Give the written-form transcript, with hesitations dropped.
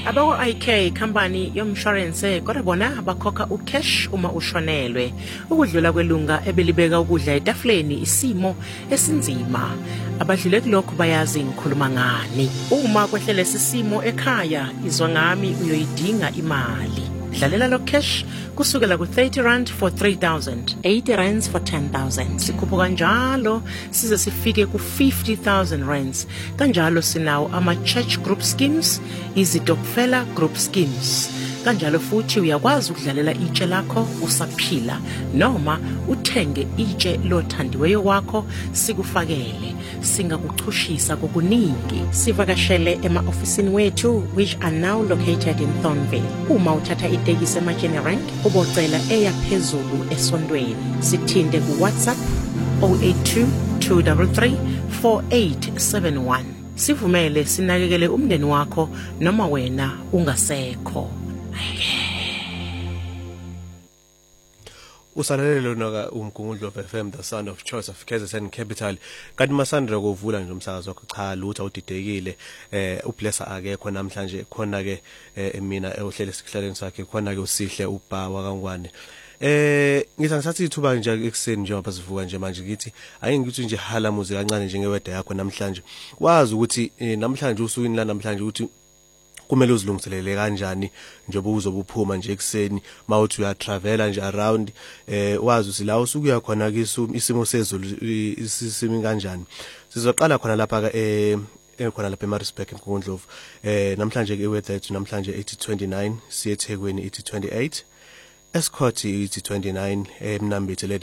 Abako-IK company yomshwarense kodwa bona bakhokha ucash uma ushonelwe. Ukudlula kwelunga ebelibeka ukudla etafuleni isimo esinzima. Abadlule kulokho bayazi ngikhuluma ngani. Uma kwehlele sisimo ekhaya izwa ngami uyoyidinga imali. Dlalela lo cash kusukela ku-R30 for 3,000, R80 for 10,000. Sikhuphuka kanjalo size sifike ku-R50,000. Kanjalo sinawo ama-church group schemes, izitokfela group schemes. Kanjalo futhi uyakwazi ukudlalela itshe lakho usaphila noma uthenge itshe lothandiweyo wakho sikufakele. Singakuchushisa kokuningi. Sivakashele ema-ofisini wethu which are now located in Thornville. Uma uthatha itekisi eMajene Rank ubocela eya phezulu esondweni. Sithinte ku-WhatsApp 082 233 4871. Sivumele sinakekele umndeni wakho noma wena ungasekho. Usalalelo noka umgungundlo of FM the sound of choice of KZN Capital kanti masandra kovula nje umsakazo wakho cha lutho udidekile ublessa akekho namhlanje khona ke mina ehlele sikihlaleni sakhe khona ke usihle ubha wakangwane ngithi ngisathi ithuba nje ekseni njengoba sivuka nje manje ngithi ayingithi nje hala muzi kancane njengeweda yakho namhlanje wazi ukuthi namhlanje usukwini la namhlanje ukuthi kumele uzilungiselele kanjani njengoba uzobuphuma nje ekseni mawuthi uya travela nje around wazi usila usukuya khona isimo sezulu isimi kanjani sizoqala khona lapha khona lapha eMaritzburg eMgungundlovu namhlanje ke weather yethu namhlanje 8029 siye eThekwini 8028 Escott 8029 eMnambithi